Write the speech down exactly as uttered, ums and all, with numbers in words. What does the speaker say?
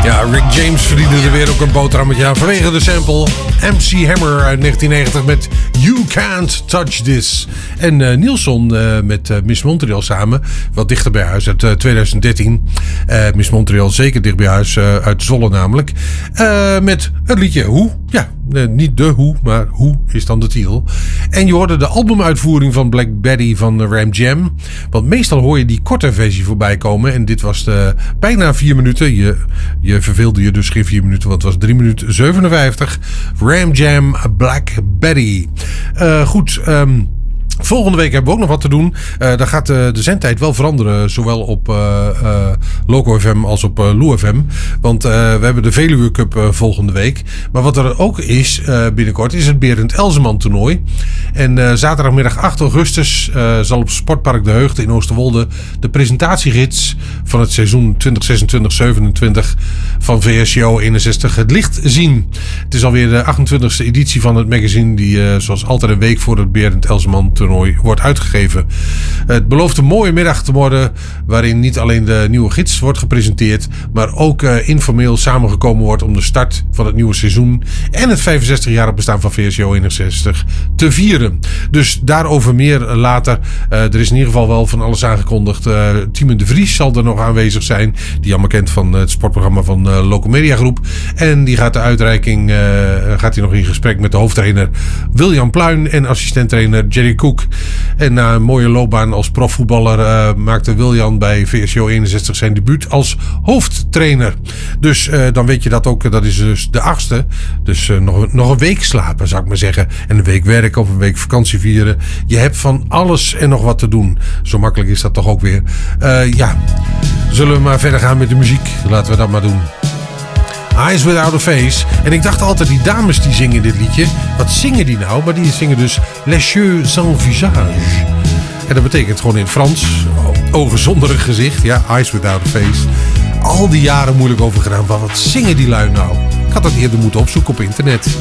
Ja, Rick James verdiende er weer ook een boterhammetje aan vanwege de sample M C Hammer uit negentien negentig met You Can't Touch This. En uh, Nielsen uh, met uh, Miss Montreal samen, wat dichter bij huis uit uh, twintig dertien. Uh, Miss Montreal zeker dicht bij huis, uh, uit Zwolle namelijk. Uh, met het liedje Hoe. Ja, uh, niet de Hoe, maar Hoe is dan de titel. En je hoorde de albumuitvoering van Black Betty van uh, Ram Jam. Want meestal hoor je die korte versie voorbij komen. En dit was de, bijna vier minuten. Je, je verveelde je dus geen vier minuten, want het was drie minuten zevenenvijftig. Ram Jam, Black Betty. Uh, goed, um, volgende week hebben we ook nog wat te doen. Uh, dan gaat uh, de zendtijd wel veranderen. Zowel op uh, uh, Loco F M als op uh, Lou F M. Want uh, we hebben de Veluwe Cup uh, volgende week. Maar wat er ook is uh, binnenkort is het Berend Elseman toernooi. En uh, zaterdagmiddag acht augustus uh, zal op Sportpark De Heugde in Oosterwolde de presentatiegids van het seizoen twintig zesentwintig zevenentwintig van V S J O eenenzestig het licht zien. Het is alweer de achtentwintigste editie van het magazine die uh, zoals altijd een week voor het Berend Elseman toernooi wordt uitgegeven. Het belooft een mooie middag te worden waarin niet alleen de nieuwe gids wordt gepresenteerd, maar ook uh, informeel samengekomen wordt om de start van het nieuwe seizoen en het vijfenzestig-jarig bestaan van V S J O eenenzestig te vieren. Dus daarover meer later. Uh, er is in ieder geval wel van alles aangekondigd. Uh, Tiemen de Vries zal er nog aanwezig zijn, die allemaal kent van het sportprogramma van uh, Locomedia Groep. En die gaat de uitreiking, uh, gaat hij nog in gesprek met de hoofdtrainer William Pluin en assistenttrainer Jerry Cook. En na een mooie loopbaan als profvoetballer uh, maakte Wiljan bij V S J O eenenzestig zijn debuut als hoofdtrainer. Dus uh, dan weet je dat ook. Dat is dus de achtste. Dus uh, nog, nog een week slapen, zou ik maar zeggen. En een week werken of een week vakantie vieren. Je hebt van alles en nog wat te doen. Zo makkelijk is dat toch ook weer. Uh, ja, zullen we maar verder gaan met de muziek. Laten we dat maar doen. Eyes Without a Face. En ik dacht altijd, die dames die zingen dit liedje. Wat zingen die nou? Maar die zingen dus Les yeux sans visage. En dat betekent gewoon in het Frans ogen zonder een gezicht. Ja, Eyes Without a Face. Al die jaren moeilijk over gedaan. Maar wat zingen die lui nou? Ik had dat eerder moeten opzoeken op internet.